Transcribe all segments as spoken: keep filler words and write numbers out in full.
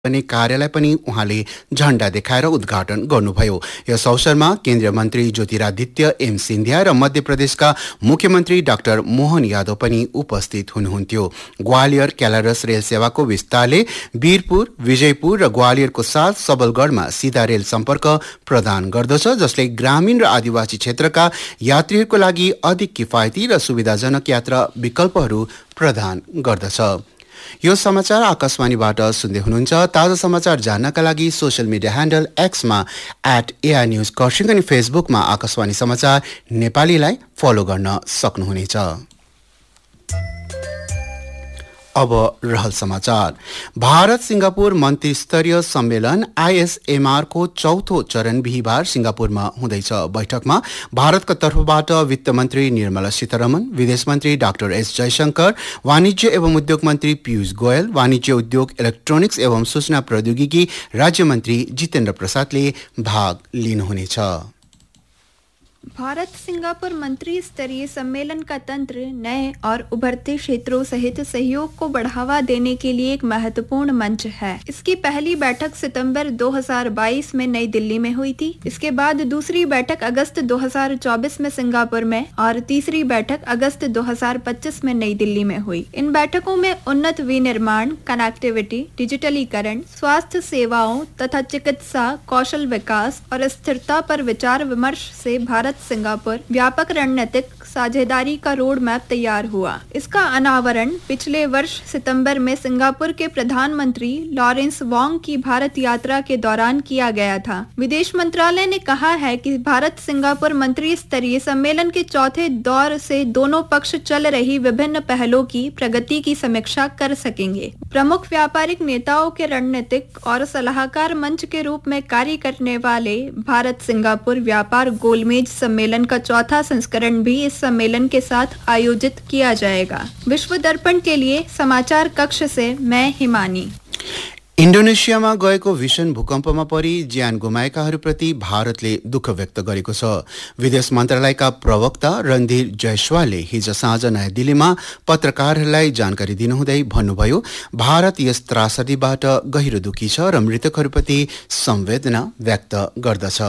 गर्ने कार्यालय पनि उहाँले झण्डा देखाएर उद्घाटन गर्नुभयो। यस अवसरमा केन्द्रीय मन्त्री ज्योतिरादित्य एम सिन्धिया र मध्य प्रदेशका मुख्यमन्त्री डाक्टर मोहन यादव पनि उपस्थित हुनुहुन्थ्यो। ग्वालियर क्यालारस रेल सेवाको विस्तारले वीरपुर, विजयपुर र ग्वालियरको साथ सबलगढमा सीधा रेल सम्पर्क प्रदान गर्दछ, जसले ग्रामीण र आदिवासी क्षेत्रका यात्रीहरूको लागि अधिक किफायती र सुविधाजनक यात्रा विकल्पहरू प्रदान गर्दछ। यो समाचार आकाशवाणीबाट सुन्दै हुनुहुन्छ। ताजा समाचार जान्नका लागि social media handle एक्समा at AI news Kurseong अनि फेसबुकमा आकाशवाणी समाचार नेपालीलाई फलो गर्न सक्नुहुनेछ। अब रहल समाचार। भारत सिंगापुर मन्त्री स्तरीय सम्मेलन आईएसएमआर को चौथो चरण बिहिबार सिंगापुरमा हुँदैछ। बैठकमा भारतका तर्फबाट वित्त मन्त्री निर्मला सीतारमण, विदेश मन्त्री डाक्टर एस जयशंकर, वाणिज्य एवं उद्योग मन्त्री पीयूष गोयल, वाणिज्य उद्योग, इलेक्ट्रोनिक्स एवं सूचना प्रौद्योगिकी राज्य मन्त्री जितेन्द्र प्रसादले भाग लिनुहुनेछ। भारत सिंगापुर मंत्री स्तरीय सम्मेलन का तंत्र नए और उभरते क्षेत्रों सहित सहयोग को बढ़ावा देने के लिए एक महत्वपूर्ण मंच है। इसकी पहली बैठक सितंबर दो हज़ार बाईस में नई दिल्ली में हुई थी। इसके बाद दूसरी बैठक अगस्त दो हज़ार चौबीस में सिंगापुर में और तीसरी बैठक अगस्त दो हज़ार पच्चीस में नई दिल्ली में हुई। इन बैठकों में उन्नत विनिर्माण, कनेक्टिविटी, डिजिटलीकरण, स्वास्थ्य सेवाओं तथा चिकित्सा, कौशल विकास और स्थिरता पर विचार विमर्श से भारत सिंगापुर व्यापक रणनीतिक साझेदारी का रोड मैप तैयार हुआ। इसका अनावरण पिछले वर्ष सितंबर में सिंगापुर के प्रधानमंत्री लॉरेंस वोंग की भारत यात्रा के दौरान किया गया था। विदेश मंत्रालय ने कहा है कि भारत सिंगापुर मंत्री स्तरीय सम्मेलन के चौथे दौर से दोनों पक्ष चल रही विभिन्न पहलों की प्रगति की समीक्षा कर सकेंगे। प्रमुख व्यापारिक नेताओं के रणनीतिक और सलाहकार मंच के रूप में कार्य करने वाले भारत सिंगापुर व्यापार गोलमेज सम्मेलन का चौथा संस्करण भी इस सम्मेलन के साथ आयोजित किया जाएगा। विश्व दर्पण के लिए समाचार कक्ष से मैं हिमानी। इन्डोनेसियामा गएको भीषण भूकम्पमा परि ज्यान गुमाएकाहरूप्रति भारतले दुःख व्यक्त गरेको छ। विदेश मन्त्रालयका प्रवक्ता रणधीर जयसवालले हिज साँझ नयाँ दिल्लीमा पत्रकारहरूलाई जानकारी दिनुहुँदै भन्नुभयो, भारत यस त्रासदीबाट गहिरो दुखी छ र मृतकहरूप्रति संवेदना व्यक्त गर्दछ।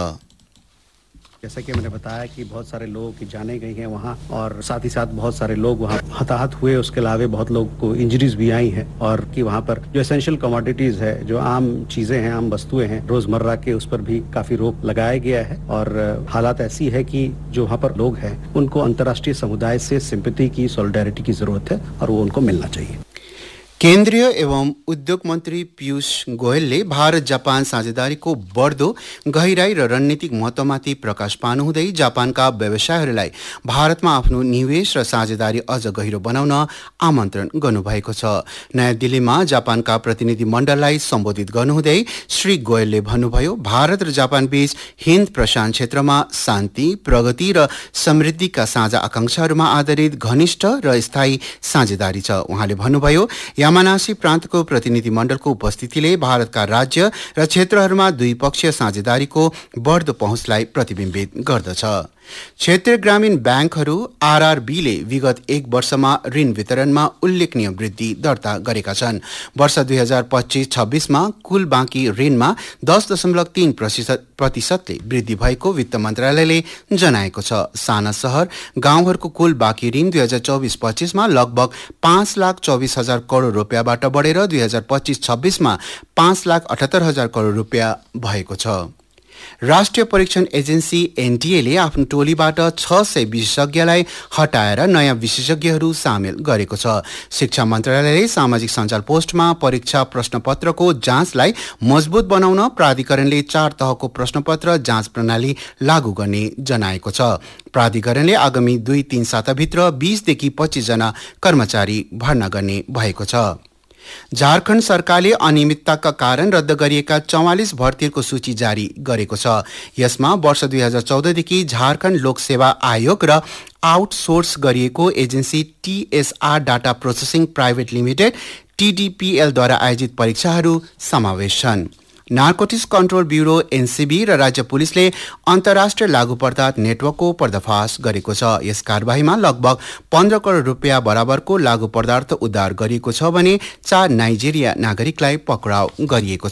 जैसा कि मैंने बताया कि बहुत सारे लोगों की जानें गई हैं वहाँ, और साथ ही साथ बहुत सारे लोग वहाँ हताहत हुए। उसके अलावा बहुत लोग को इंजरीज भी आई हैं, और कि वहाँ पर जो एसेंशियल कमोडिटीज है, जो आम चीजें हैं, आम वस्तुएं हैं रोजमर्रा के, उस पर भी काफी रोक लगाया गया है। और हालात ऐसी है कि जो वहाँ पर लोग हैं उनको अंतर्राष्ट्रीय समुदाय से सिंपैथी की, सॉलिडेरिटी की जरूरत है और वो उनको मिलना चाहिए। केन्द्रीय एवं उद्योग मन्त्री पीयूष गोयलले भारत जापान साझेदारीको बढ्दो गहिराई र रणनीतिक महत्वमाथि प्रकाश पार्नुहुँदै जापानका व्यवसायहरूलाई भारतमा आफ्नो निवेश र साझेदारी अझ गहिरो बनाउन आमन्त्रण गर्नुभएको छ। नयाँ दिल्लीमा जापानका प्रतिनिधि मण्डललाई सम्बोधित गर्नुहुँदै श्री गोयलले भन्नुभयो, भारत र जापान बीच हिन्द प्रशान्त क्षेत्रमा शान्ति, प्रगति र समृद्धिका साझा आकांक्षाहरूमा आधारित घनिष्ठ र स्थायी साझेदारी छ। उहाँले भन्नुभयो, यामानासी प्रान्तको प्रतिनिधि मण्डलको उपस्थितिले भारतका राज्य र क्षेत्रहरूमा द्विपक्षीय साझेदारीको बढ्दो पहुँचलाई प्रतिबिम्बित गर्दछ। क्षेत्रीय ग्रामीण ब्याङ्कहरू आरआरबीले विगत एक वर्षमा ऋण वितरणमा उल्लेखनीय वृद्धि दर्ता गरेका छन्। वर्ष दुई हजार पच्चीस छब्बीसमा कुल बाँकी ऋणमा दस दशमलव तीन प्रतिशतले वृद्धि भएको वित्त मन्त्रालयले जनाएको छ। साना सहर गाउँहरूको कुल बाँकी ऋण दुई हजार चौबिस पच्चीसमा लगभग पाँच लाख चौबिस हजार करोड रुपियाँबाट बढेर दुई हजार पच्चीस छब्बीसमा पाँच लाख अठहत्तर हजार करोड रुपियाँ भएको छ। राष्ट्रिय परीक्षण एजेन्सी एनटीएले आफ्नो टोलीबाट छ सय विशेषज्ञलाई हटाएर नयाँ विशेषज्ञहरू सामेल गरेको छ। शिक्षा मन्त्रालयले सामाजिक सञ्जाल पोस्टमा परीक्षा प्रश्नपत्रको जाँचलाई मजबुत बनाउन प्राधिकरणले चार तहको प्रश्नपत्र जाँच प्रणाली लागू गर्ने जनाएको छ। प्राधिकरणले आगामी दुई तीन साताभित्र बीसदेखि पच्चीस जना कर्मचारी भर्ना गर्ने भएको छ। झारखण्ड सरकारले अनियमितताका कारण रद्द गरिएका चौवालिस भर्तीहरूको सूची जारी गरेको छ। यसमा वर्ष दुई हजार चौधदेखि झारखण्ड लोक सेवा आयोग र आउटसोर्स गरिएको agency TSR data processing private limited टीडीपीएलद्वारा आयोजित परीक्षाहरू समावेश छन्। नार्कोटिक्स कन्ट्रोल ब्युरो एनसीबी र राज्य पुलिसले अन्तर्राष्ट्रिय लागू पदार्थ नेटवर्कको पर्दाफास गरेको छ। यस कारबाहीमा लगभग पन्ध्र करोड रुपियाँ बराबरको लागू पदार्थ उद्धार गरिएको छ भने चार नाइजेरिया नागरिकलाई पक्राउ गरिएको छ।